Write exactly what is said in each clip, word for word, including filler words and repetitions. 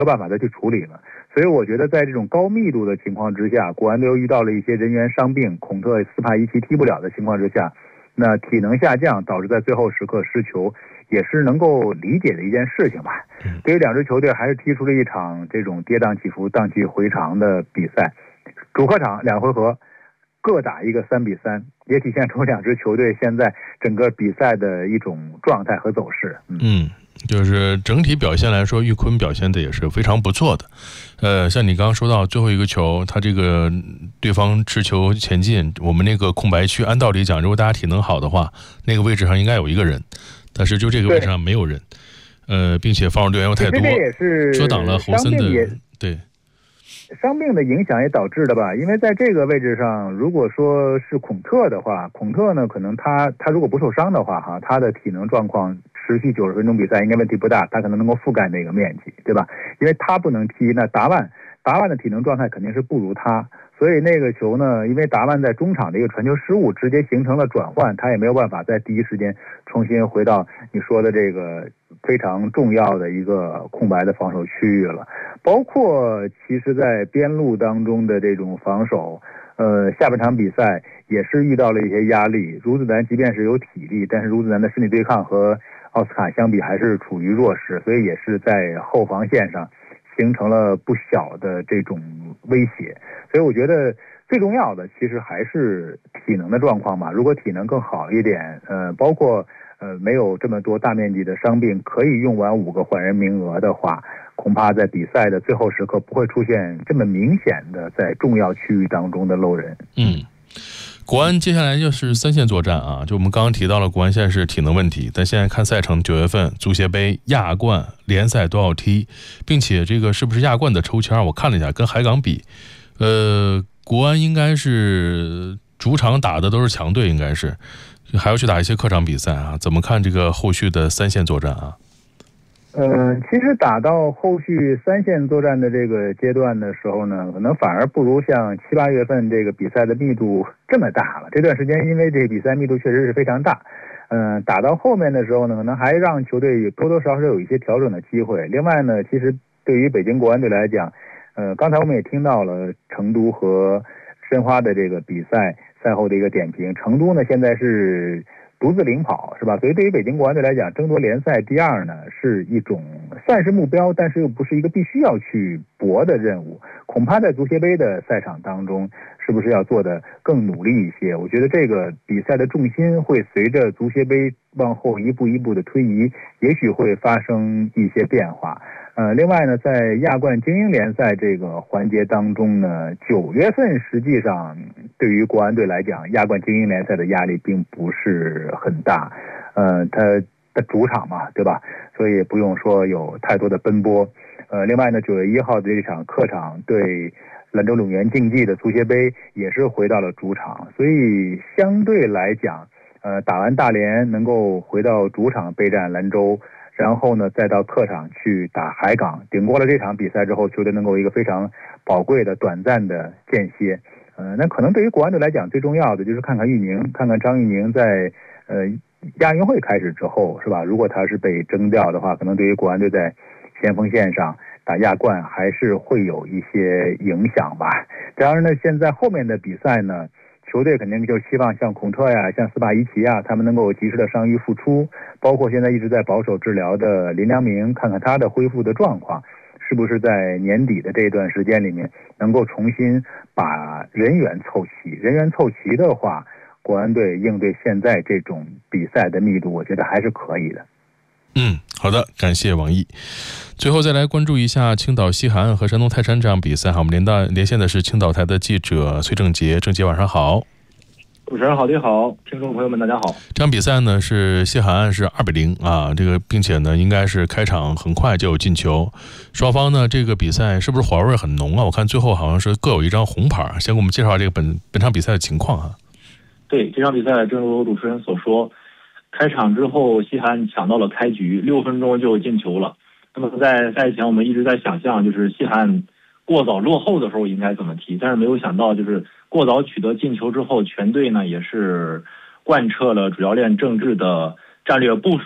有办法再去处理了。所以我觉得在这种高密度的情况之下，国安队又遇到了一些人员伤病，孔特、斯帕伊奇踢不了的情况之下，那体能下降导致在最后时刻失球，也是能够理解的一件事情吧。对于两支球队还是踢出了一场这种跌宕起伏、荡气回肠的比赛。主客场两回合各打一个三比三，也体现出两支球队现在整个比赛的一种状态和走势。 嗯。嗯就是整体表现来说，玉坤表现的也是非常不错的。呃，像你刚刚说到最后一个球，他这个对方持球前进，我们那个空白区，按道理讲，如果大家体能好的话，那个位置上应该有一个人，但是就这个位置上没有人。呃，并且防守队员又太多，遮挡了侯森的对。 伤病的影响也导致的吧，因为在这个位置上，如果说是孔特的话，孔特呢，可能他他如果不受伤的话，哈，他的体能状况持续九十分钟比赛应该问题不大，他可能能够覆盖那个面积，对吧？因为他不能踢，那达万达万的体能状态肯定是不如他，所以那个球呢，因为达万在中场的一个传球失误，直接形成了转换，他也没有办法在第一时间重新回到你说的这个非常重要的一个空白的防守区域了。包括其实在边路当中的这种防守，呃，下半场比赛也是遇到了一些压力。孺子男即便是有体力，但是孺子男的身体对抗和奥斯卡相比还是处于弱势，所以也是在后防线上形成了不小的这种威胁。所以我觉得最重要的其实还是体能的状况嘛。如果体能更好一点，呃，包括呃没有这么多大面积的伤病，可以用完五个换人名额的话，恐怕在比赛的最后时刻不会出现这么明显的在重要区域当中的漏人。 嗯，国安接下来就是三线作战啊，就我们刚刚提到了国安现在是体能问题，但现在看赛程，九月份足协杯、亚冠、联赛都要踢，并且这个是不是亚冠的抽签，我看了一下，跟海港比，呃，国安应该是主场打的都是强队，应该是还要去打一些客场比赛啊，怎么看这个后续的三线作战啊？ 呃，其实打到后续三线作战的这个阶段的时候呢，可能反而不如像七八月份这个比赛的密度这么大了。这段时间因为这个比赛密度确实是非常大，嗯、呃，打到后面的时候呢，可能还让球队多多少少有一些调整的机会。另外呢，其实对于北京国安队来讲，呃，刚才我们也听到了成都和申花的这个比赛赛后的一个点评。成都呢现在是独自领跑，是吧？所以对于北京国安队来讲，争夺联赛第二呢是一种算是目标，但是又不是一个必须要去搏的任务。恐怕在足协杯的赛场当中，是不是要做得更努力一些？我觉得这个比赛的重心会随着足协杯往后一步一步的推移，也许会发生一些变化。呃，另外呢，在亚冠精英联赛这个环节当中呢，九月份实际上对于国安队来讲，亚冠精英联赛的压力并不是很大，呃，它的主场嘛，对吧？所以不用说有太多的奔波。呃，另外呢，九月一号的这场客场对兰州永源竞技的足协杯也是回到了主场，所以相对来讲，呃，打完大连能够回到主场备战兰州。然后呢，再到客场去打海港，顶过了这场比赛之后，球队能够一个非常宝贵的短暂的间歇。呃，那可能对于国安队来讲，最重要的就是看看玉宁，看看张玉宁在呃亚运会开始之后，是吧？如果他是被征调的话，可能对于国安队在先锋线上打亚冠还是会有一些影响吧。当然呢，现在后面的比赛呢，球队肯定就希望像孔特呀、像斯帕伊奇呀，他们能够及时的伤愈复出，包括现在一直在保守治疗的林良铭，看看他的恢复的状况，是不是在年底的这段时间里面能够重新把人员凑齐。人员凑齐的话，国安队应对现在这种比赛的密度，我觉得还是可以的。 嗯，好的，感谢王毅。最后再来关注一下青岛西海岸和山东泰山这场比赛。好，我们连到连线的是青岛台的记者崔正杰。正杰晚上好。 主持人好，你好，听众朋友们大家好。 这场比赛呢是西海岸是二比零啊，这个并且呢应该是开场很快就有进球。双方呢这个比赛是不是火药味很浓啊？我看最后好像是各有一张红牌。先给我们介绍这个本本场比赛的情况啊。 对，这场比赛正如主持人所说，开场之后西海岸抢到了开局，六分钟就进球了。那么在赛前我们一直在想象，就是西海岸过早落后的时候应该怎么踢，但是没有想到就是过早取得进球之后，全队呢也是贯彻了主教练郑智的战略部署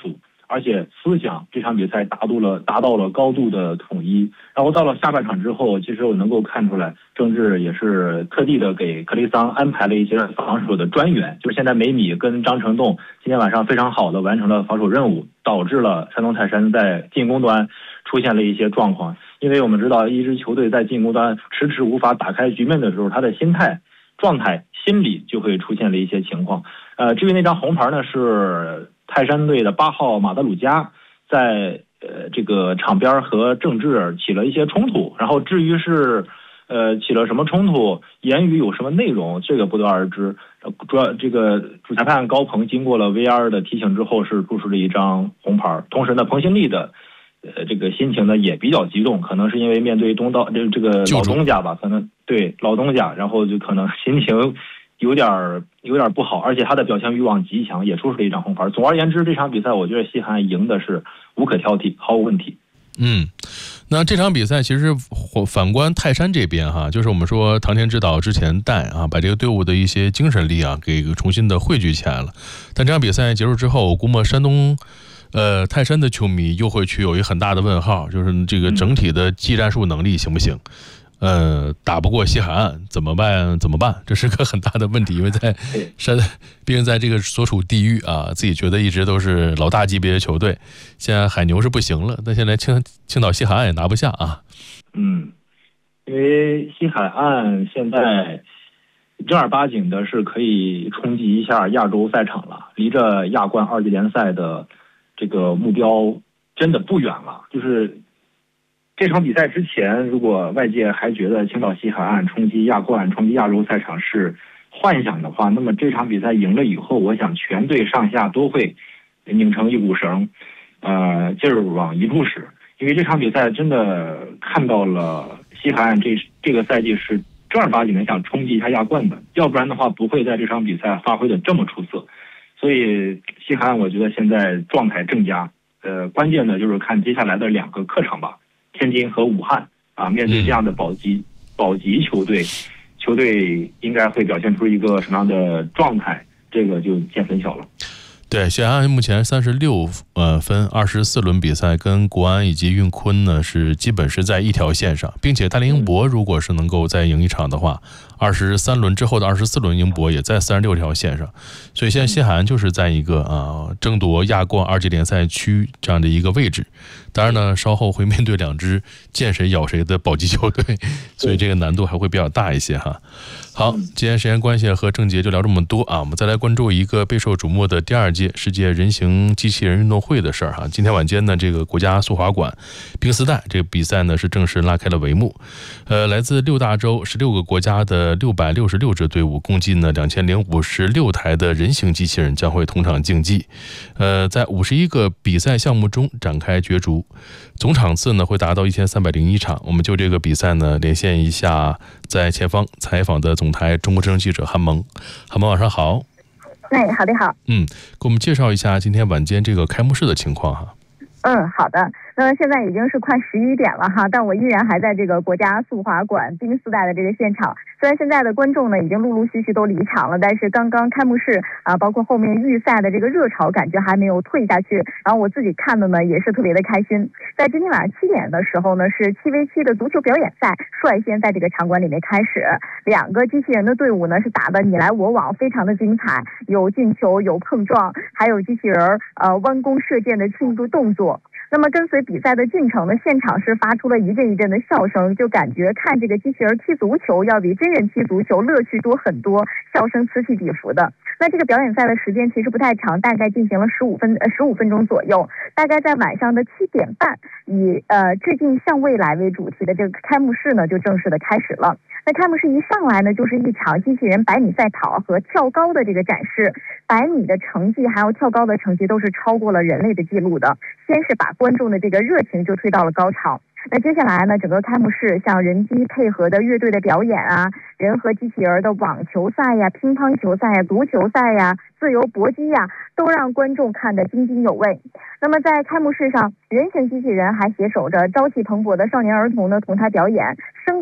而且思想这场比赛达到了达到了高度的统一。然后到了下半场之后，其实我能够看出来，郑智也是特地的给克雷桑安排了一些防守的专员，就是现在梅米跟张成栋今天晚上非常好的完成了防守任务，导致了山东泰山在进攻端出现了一些状况。因为我们知道，一支球队在进攻端迟迟无法打开局面的时候，他的心态、状态、心理就会出现了一些情况。呃，至于那张红牌呢，是泰山队的八号马德鲁加在呃这个场边和郑智起了一些冲突，然后至于是呃起了什么冲突，言语有什么内容，这个不得而知。主要这个主裁判高鹏经过了 V R 的提醒之后，是注出了一张红牌。同时呢，彭新立的呃这个心情呢也比较激动，可能是因为面对东道这这个老东家吧，可能对老东家，然后就可能心情有点有点不好，而且他的表现欲望极强，也出示了一张红牌。总而言之，这场比赛我觉得西汉赢的是无可挑剔，毫无问题。 嗯，那这场比赛其实反观泰山这边哈，就是我们说唐田指导之前带啊，把这个队伍的一些精神力啊给重新的汇聚起来了。但这场比赛结束之后，我估摸山东呃泰山的球迷又会去有一个很大的问号，就是这个整体的技战术能力行不行？呃，打不过西海岸怎么办？怎么办？这是个很大的问题，因为在山，毕竟在这个所处地域啊，自己觉得一直都是老大级别的球队。现在海牛是不行了，但现在青青岛西海岸也拿不下啊。 嗯，因为西海岸现在正儿八经的是可以冲击一下亚洲赛场了，离着亚冠二级联赛的这个目标真的不远了，就是。这场比赛之前，如果外界还觉得青岛西海岸冲击亚冠、冲击亚洲赛场是幻想的话，那么这场比赛赢了以后，我想全队上下都会拧成一股绳，呃，劲儿往一处使。因为这场比赛真的看到了西海岸这这个赛季是正儿八经的想冲击一下亚冠的，要不然的话不会在这场比赛发挥的这么出色。所以西海岸我觉得现在状态正佳，呃，关键的就是看接下来的两个客场吧。天津和武汉啊，面对这样的保级保级球队，球队应该会表现出一个什么样的状态？这个就见分晓了。 对，西海岸目前三十六呃分，二十四轮比赛，跟国安以及运坤呢是基本是在一条线上，并且大连英博如果是能够再赢一场的话，二十三轮之后的二十四轮英博也在三十六条线上，所以现在西海岸就是在一个啊争夺亚冠二级联赛区这样的一个位置。当然呢，稍后会面对两支见谁咬谁的保级球队，所以这个难度还会比较大一些哈。好，今天时间关系和郑杰就聊这么多啊，我们再来关注一个备受瞩目的第二届世界人形机器人运动会的事儿哈。今天晚间呢，这个国家速滑馆冰丝带这个比赛呢是正式拉开了帷幕。呃，来自六大洲十六个国家的六百六十六支队伍，共计呢两千零五十六台的人形机器人将会同场竞技。呃，在五十一个比赛项目中展开角逐，总场次呢会达到一千三百零一场。我们就这个比赛呢连线一下在前方采访的总台中国之声记者韩萌。韩萌晚上好。 哎，好的好。 嗯，给我们介绍一下今天晚间这个开幕式的情况哈。 嗯，好的。那现在已经是快十一点了哈，但我依然还在这个国家速滑馆冰丝带的这个现场。虽然现在的观众呢已经陆陆续续都离场了，但是刚刚开幕式啊，包括后面预赛的这个热潮感觉还没有退下去。然后我自己看的呢也是特别的开心。在今天晚上七点的时候呢，是七 v 七的足球表演赛率先在这个场馆里面开始，两个机器人的队伍呢是打的你来我往，非常的精彩，有进球，有碰撞，还有机器人呃弯弓射箭的庆祝动作。那么跟随比赛的进程呢，现场是发出了一阵一阵的笑声，就感觉看这个机器人踢足球要比真人踢足球乐趣多很多，笑声此起彼伏的。那这个表演赛的时间其实不太长，大概进行了十五分呃十五分钟左右，大概在晚上的七点半，以呃致敬向未来为主题的这个开幕式呢就正式的开始了。那开幕式一上来呢，就是一场机器人百米赛跑和跳高的这个展示，百米的成绩还有跳高的成绩都是超过了人类的记录的，先是把观众的这个热情就推到了高潮。那接下来呢，整个开幕式像人机配合的乐队的表演啊，人和机器人的网球赛呀、乒乓球赛呀、足球赛呀、自由搏击呀，都让观众看得津津有味。那么在开幕式上，人形机器人还携手着朝气蓬勃的少年儿童呢，同台表演，生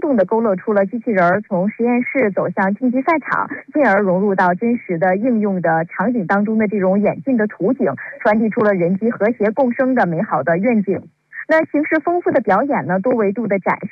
动地勾勒出了机器人从实验室走向竞技赛场，进而融入到真实的应用的场景当中的这种演进的图景，传递出了人机和谐共生的美好的愿景。那形式丰富的表演呢，多维度的展